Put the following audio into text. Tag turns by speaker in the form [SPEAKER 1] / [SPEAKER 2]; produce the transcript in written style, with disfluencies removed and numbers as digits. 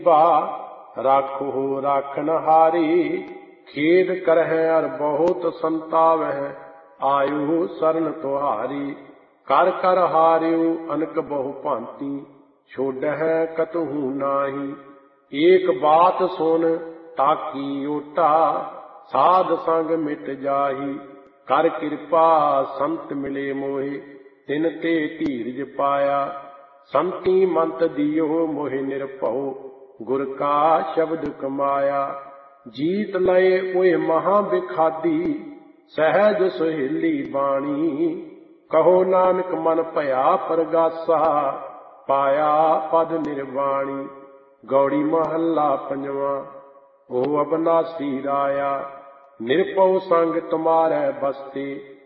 [SPEAKER 1] बा राखो राखन हारी, खेद करहै अर बहुत संतावह, आयु शरण तुहारी। कर कर हारियो अनक बहु भांति, छोड़ह कतहु नाही। एक बात सुन ताकी ओटा, साध संग मिट जाही। कर कृपा संत मिले मोहे, तिन ते धीरज पाया। संती मंत दियो मोहि निरभउ, गुर का शब्द कमाया। जीत लए ओए महा बिखादी, सहज सुहेली बाणी। कहो नानक मन भया परगासा, पाया पद निर्वाणी। गौड़ी महला पंजवा। ओ अबनासी राया, निरपउ संग तुम्हारे बसते,